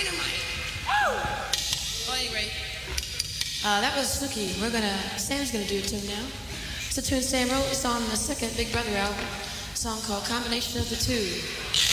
Dynamite. Woo! Well, anyway, that was Snooki. Sam's gonna do a tune now. It's a tune Sam wrote. It's on the second Big Brother album. A song called Combination of the Two.